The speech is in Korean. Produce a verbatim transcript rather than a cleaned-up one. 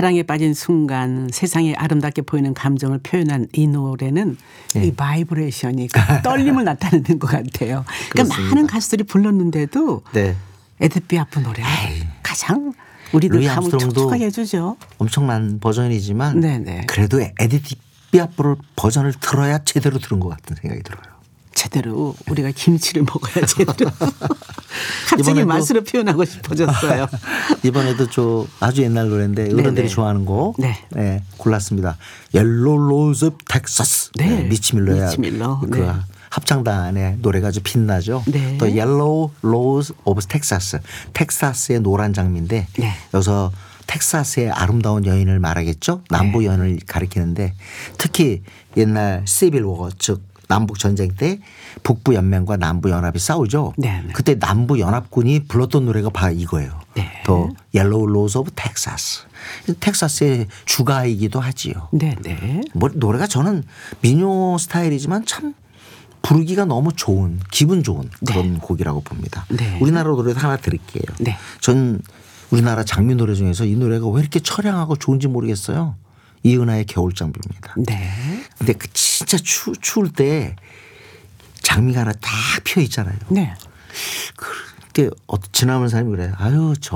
사랑에 빠진 순간 세상에 아름답게 보이는 감정을 표현한 이 노래는 네. 이 바이브레이션이 그 떨림을 나타내는 것 같아요. 그러니까 그렇습니다. 많은 가수들이 불렀는데도 네. 에디트 피아프 노래가 가장 우리들 루이 감을 암스트롱도 촉촉하게 해주죠. 엄청난 버전이지만 네네. 그래도 에디트 피아프를 버전을 들어야 제대로 들은 것 같은 생각이 들어요. 제대로 우리가 김치를 먹어야 제대로. 갑자기 이번에도 맛으로 표현하고 싶어졌어요. 이번에도 저 아주 옛날 노래인데 어른들이 네네. 좋아하는 곡 네. 네, 골랐습니다. 옐로우 로즈 오브 텍사스. 네. 미치 밀러야 미치 밀러. 그 네. 합창단의 노래가 아주 빛나죠. 네. 또 옐로우 로즈 오브 텍사스. 텍사스의 노란 장미인데 네. 여기서 텍사스의 아름다운 여인을 말하겠죠. 남부 여인을 가리키는데 특히 옛날 시빌 워어 즉 남북 전쟁 때 북부 연맹과 남부 연합이 싸우죠. 네, 네. 그때 남부 연합군이 불렀던 노래가 바로 이거예요. 네. 더 옐로우 로즈 오브 텍사스. 텍사스의 주가이기도 하지요. 네네. 뭐 노래가 저는 민요 스타일이지만 참 부르기가 너무 좋은 기분 좋은 그런 네. 곡이라고 봅니다. 네. 우리나라 노래도 하나 드릴게요. 네. 전 우리나라 장미 노래 중에서 이 노래가 왜 이렇게 처량하고 좋은지 모르겠어요. 이은하의 겨울장비입니다. 네. 근데 그 진짜 추, 추울 때 장미가 하나 딱 피어 있잖아요. 네. 그때 지나가는 사람이 그래요. 아유 저